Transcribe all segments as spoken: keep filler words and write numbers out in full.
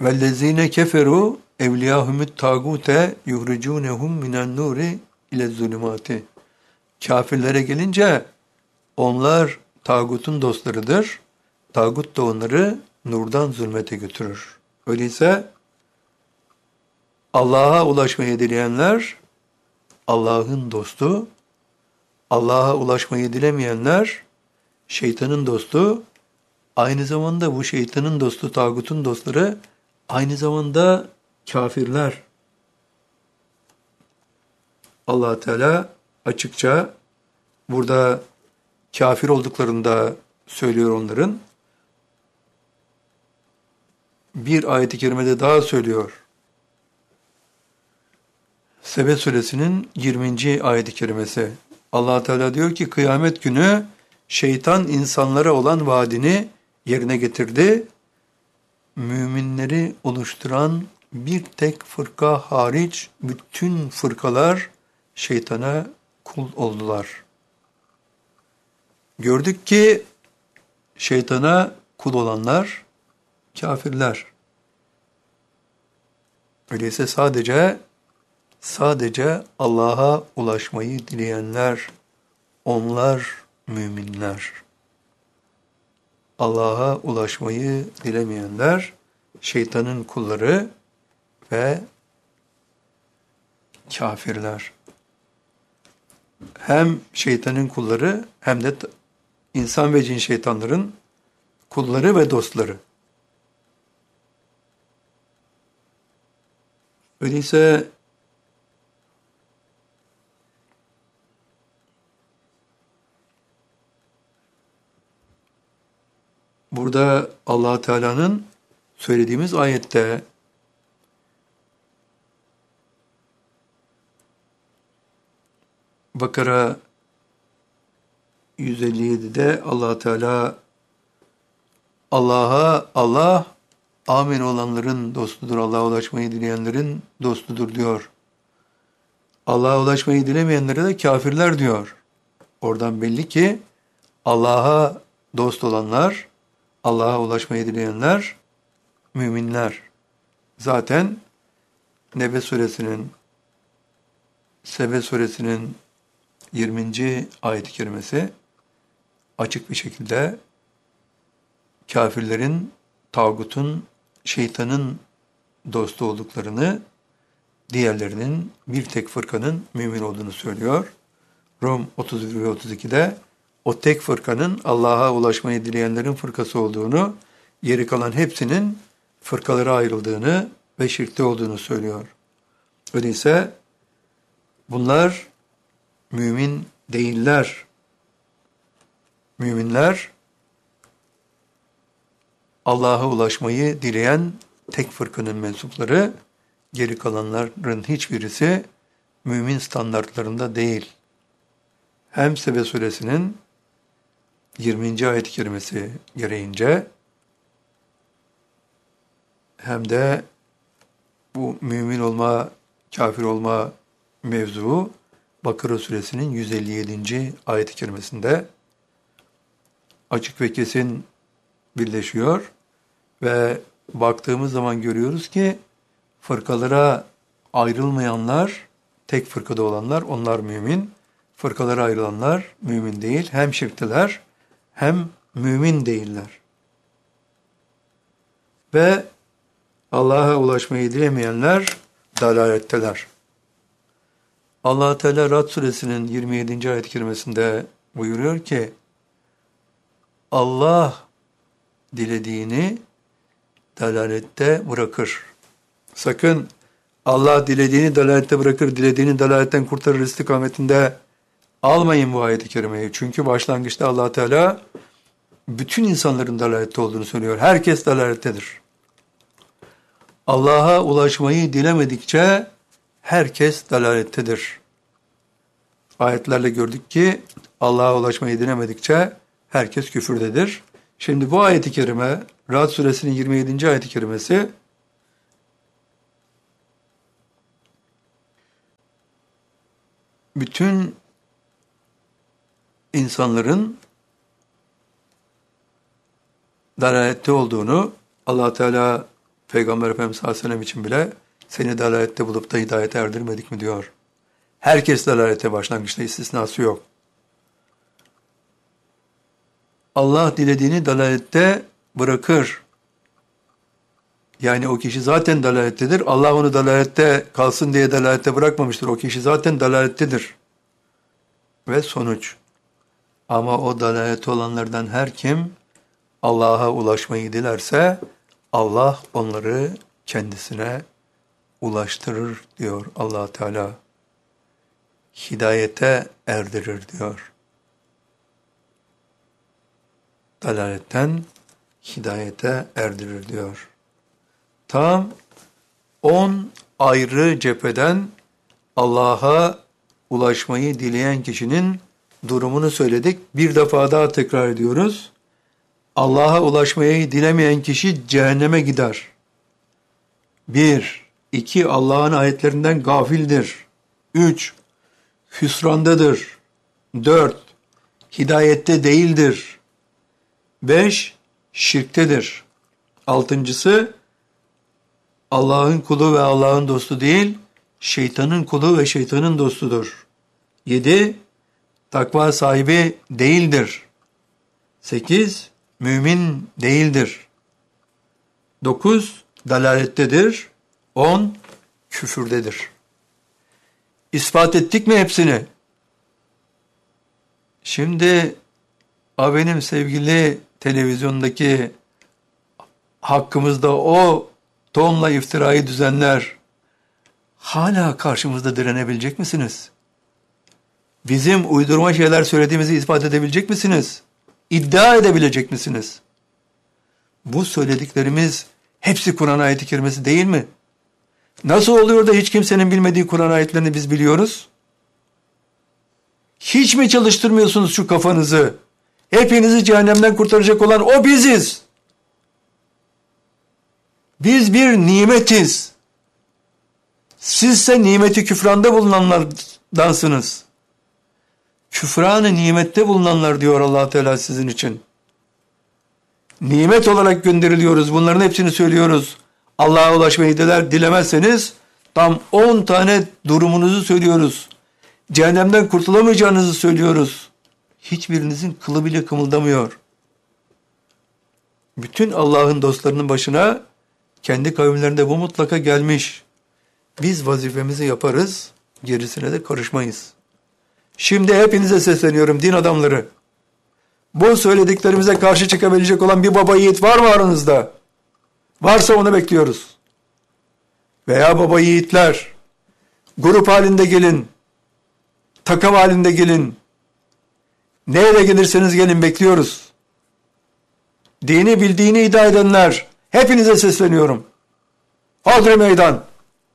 Vellezine keferu evliyahumut tagute yuhricunhum minen nuri ile zulümati. Kafirlere gelince onlar tağutun dostlarıdır. Tağut da onları nurdan zulmete götürür. Öyleyse Allah'a ulaşmayı dileyenler Allah'ın dostu, Allah'a ulaşmayı dilemeyenler şeytanın dostu, aynı zamanda bu şeytanın dostu, tağutun dostları aynı zamanda kafirler. Allah Teala açıkça burada kafir olduklarını da söylüyor onların. Bir ayet-i kerimede daha söylüyor. Sebe suresinin yirminci ayet-i kerimesi. Allah Teala diyor ki kıyamet günü şeytan insanlara olan vaadini yerine getirdi. Müminleri oluşturan bir tek fırka hariç bütün fırkalar şeytana kul oldular. Gördük ki şeytana kul olanlar kafirler. Öyleyse sadece sadece Allah'a ulaşmayı dileyenler, onlar müminler. Allah'a ulaşmayı dilemeyenler şeytanın kulları ve kafirler. Hem şeytanın kulları hem de insan ve cin şeytanların kulları ve dostları. Öyleyse burada Allah Teala'nın söylediğimiz ayette Bakara yüz elli yedi'de Allah Teala Allah'a Allah amin olanların dostudur. Allah'a ulaşmayı dileyenlerin dostudur diyor. Allah'a ulaşmayı dilemeyenlere de kafirler diyor. Oradan belli ki Allah'a dost olanlar, Allah'a ulaşmayı dileyenler müminler. Zaten Nebe suresinin Sebe suresinin yirminci ayet-i kerimesi açık bir şekilde kafirlerin, tağutun, şeytanın dostu olduklarını, diğerlerinin bir tek fırkanın mümin olduğunu söylüyor. Rum otuz bir ve otuz iki'de o tek fırkanın Allah'a ulaşmayı dileyenlerin fırkası olduğunu, geri kalan hepsinin fırkalara ayrıldığını ve şirkte olduğunu söylüyor. Öyleyse bunlar mümin değiller. Müminler Allah'a ulaşmayı dileyen tek fırkanın mensupları, geri kalanların hiçbirisi mümin standartlarında değil. Hem Sebe suresinin yirminci ayet-i kerimesi gereğince hem de bu mümin olma, kafir olma mevzuu Bakara suresinin yüz elli yedinci ayet-i kerimesinde açık ve kesin birleşiyor ve baktığımız zaman görüyoruz ki fırkalara ayrılmayanlar, tek fırkada olanlar onlar mümin, fırkalara ayrılanlar mümin değil, hem şirkteler hem mümin değiller. Ve Allah'a ulaşmayı dilemeyenler dalaletteler. Allah Teala Rad suresinin yirmi yedinci ayet-i kerimesinde buyuruyor ki Allah dilediğini dalalette bırakır. Sakın Allah dilediğini dalalette bırakır, dilediğini dalaletten kurtarır istikametinde almayın bu ayet-i kerimeyi. Çünkü başlangıçta Allah Teala bütün insanların dalalette olduğunu söylüyor. Herkes dalalettedir. Allah'a ulaşmayı dilemedikçe herkes dalalettedir. Ayetlerle gördük ki Allah'a ulaşmayı dilemedikçe herkes küfürdedir. Şimdi bu ayet-i kerime, Rad suresinin yirmi yedinci ayet-i kerimesi bütün insanların dalalette olduğunu, Allah Teala Peygamber Efendimiz sallallahu aleyhi ve sellem için bile seni dalalette bulup da hidayete erdirmedik mi diyor. Herkes dalalete başlangıçta, istisnası yok. Allah dilediğini dalalette bırakır. Yani o kişi zaten dalalettedir. Allah onu dalalette kalsın diye dalalette bırakmamıştır. O kişi zaten dalalettedir. Ve sonuç. Ama o dalalette olanlardan her kim Allah'a ulaşmayı dilerse Allah onları kendisine ulaştırır diyor Allah Teala. Hidayete erdirir diyor. Dalaletten hidayete erdirir diyor. Tam on ayrı cepheden Allah'a ulaşmayı dileyen kişinin durumunu söyledik. Bir defa daha tekrar ediyoruz. Allah'a ulaşmayı dilemeyen kişi cehenneme gider. Bir, iki, Allah'ın ayetlerinden gafildir. Üç, hüsrandadır. Dört, hidayette değildir. Beş, şirktedir. Altıncısı, Allah'ın kulu ve Allah'ın dostu değil, şeytanın kulu ve şeytanın dostudur. Yedi, takva sahibi değildir. Sekiz, mümin değildir. Dokuz, dalalettedir. On, küfürdedir. İspat ettik mi hepsini? Şimdi, a benim sevgili televizyondaki hakkımızda o tonla iftirayı düzenler, hala karşımızda direnebilecek misiniz? Bizim uydurma şeyler söylediğimizi ispat edebilecek misiniz? İddia edebilecek misiniz? Bu söylediklerimiz hepsi Kur'an ayeti kerimesi değil mi? Nasıl oluyor da hiç kimsenin bilmediği Kur'an ayetlerini biz biliyoruz? Hiç mi çalıştırmıyorsunuz şu kafanızı? Hepinizi cehennemden kurtaracak olan o biziz. Biz bir nimetiz. Sizse nimeti küfranda bulunanlardansınız. Küfranı nimette bulunanlar diyor Allah Teala sizin için. Nimet olarak gönderiliyoruz. Bunların hepsini söylüyoruz. Allah'a ulaşmayı diler, dilemezseniz tam on tane durumunuzu söylüyoruz. Cehennemden kurtulamayacağınızı söylüyoruz. Hiçbirinizin kılı bile kımıldamıyor. Bütün Allah'ın dostlarının başına kendi kavimlerinde bu mutlaka gelmiş. Biz vazifemizi yaparız, gerisine de karışmayız. Şimdi hepinize sesleniyorum din adamları. Bu söylediklerimize karşı çıkabilecek olan bir baba yiğit var mı aranızda? Varsa onu bekliyoruz. Veya baba yiğitler, grup halinde gelin, takım halinde gelin. Nereye gelirseniz gelin bekliyoruz. Dini bildiğini iddia edenler, hepinize sesleniyorum. Hodri meydan.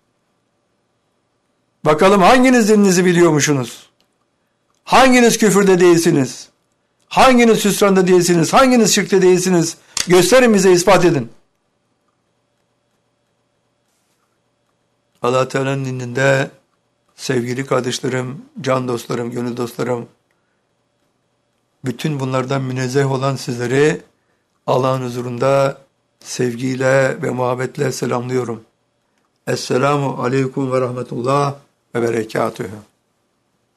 Bakalım hanginiz dininizi biliyormuşsunuz? Hanginiz küfürde değilsiniz? Hanginiz hüsranda değilsiniz? Hanginiz şirkte değilsiniz? Gösterin bize, ispat edin. Allah Teala'nın dininde sevgili kardeşlerim, can dostlarım, gönül dostlarım, bütün bunlardan münezzeh olan sizleri Allah'ın huzurunda sevgiyle ve muhabbetle selamlıyorum. Esselamu aleyküm ve rahmetullah ve berekatühü.